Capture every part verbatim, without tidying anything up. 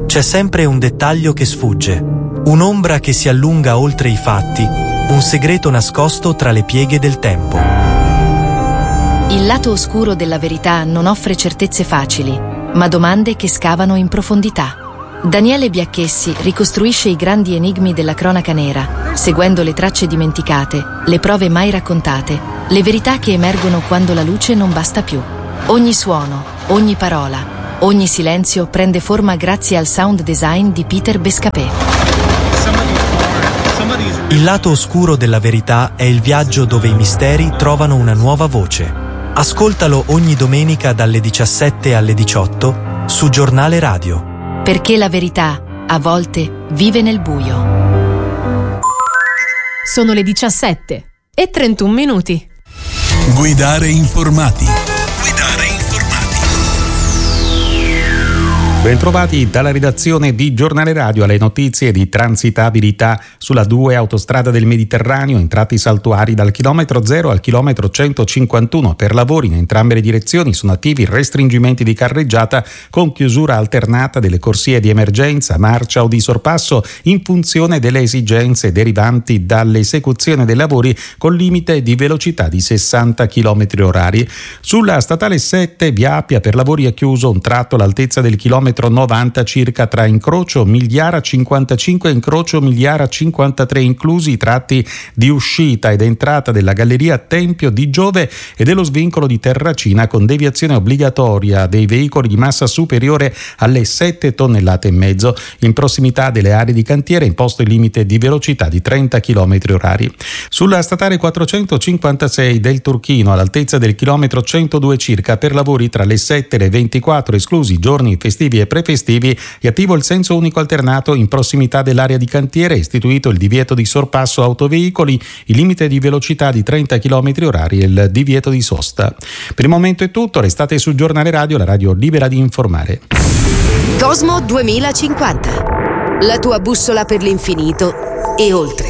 C'è sempre un dettaglio che sfugge, un'ombra che si allunga oltre i fatti, un segreto nascosto tra le pieghe del tempo. Il lato oscuro della verità non offre certezze facili, ma domande che scavano in profondità. Daniele Biacchessi ricostruisce i grandi enigmi della cronaca nera, seguendo le tracce dimenticate, le prove mai raccontate, le verità che emergono quando la luce non basta più. Ogni suono, ogni parola, ogni silenzio prende forma grazie al sound design di Peter Bescapé. Il lato oscuro della verità è il viaggio dove i misteri trovano una nuova voce. Ascoltalo ogni domenica dalle diciassette alle diciotto su Giornale Radio. Perché la verità, a volte, vive nel buio. Sono le diciassette e trentuno minuti. Guidare informati. Guidare informati. Bentrovati dalla redazione di Giornale Radio alle notizie di transitabilità sulla due autostrada del Mediterraneo in tratti saltuari dal chilometro zero al chilometro centocinquantuno. Per lavori in entrambe le direzioni sono attivi restringimenti di carreggiata con chiusura alternata delle corsie di emergenza, marcia o di sorpasso in funzione delle esigenze derivanti dall'esecuzione dei lavori con limite di velocità di sessanta chilometri orari. Sulla statale sette via Appia per lavori è chiuso un tratto all'altezza del chilometro novanta circa tra incrocio Migliara cinquantacinque e incrocio Migliara cinquantatré, inclusi i tratti di uscita ed entrata della galleria Tempio di Giove e dello svincolo di Terracina, con deviazione obbligatoria dei veicoli di massa superiore alle sette tonnellate e mezzo. In prossimità delle aree di cantiere è imposto il limite di velocità di trenta chilometri orari. Sulla statale quattrocentocinquantasei del Turchino all'altezza del chilometro centodue circa per lavori tra le sette e le ventiquattro, esclusi giorni festivi e prefestivi, è attivo il senso unico alternato in prossimità dell'area di cantiere, istituito il divieto di sorpasso autoveicoli, il limite di velocità di trenta chilometri orari e il divieto di sosta. Per il momento è tutto, restate su Giornale Radio, la radio libera di informare. Cosmo duemilacinquanta, la tua bussola per l'infinito e oltre.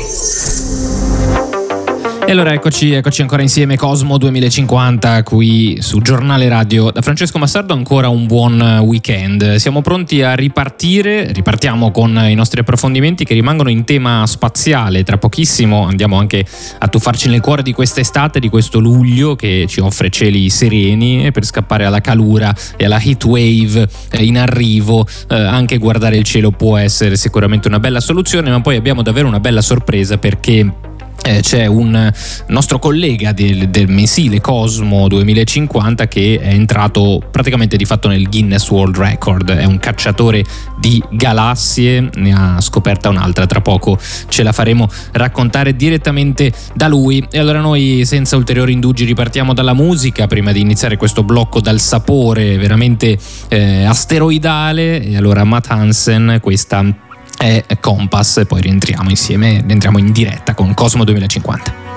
E allora eccoci, eccoci ancora insieme, Cosmo duemilacinquanta qui su Giornale Radio. Da Francesco Massardo ancora un buon weekend. Siamo pronti a ripartire, ripartiamo con i nostri approfondimenti che rimangono in tema spaziale. Tra pochissimo andiamo anche a tuffarci nel cuore di quest'estate, di questo luglio che ci offre cieli sereni, e per scappare alla calura e alla heat wave in arrivo eh, anche guardare il cielo può essere sicuramente una bella soluzione, ma poi abbiamo davvero una bella sorpresa perché Eh, c'è un nostro collega del, del mensile Cosmo duemilacinquanta che è entrato praticamente di fatto nel Guinness World Record. È un cacciatore di galassie, ne ha scoperta un'altra, tra poco ce la faremo raccontare direttamente da lui. E allora noi senza ulteriori indugi ripartiamo dalla musica prima di iniziare questo blocco dal sapore veramente eh, asteroidale. E allora Matt Hansen, questa è Compass, e poi rientriamo insieme, rientriamo in diretta con Cosmo duemilacinquanta.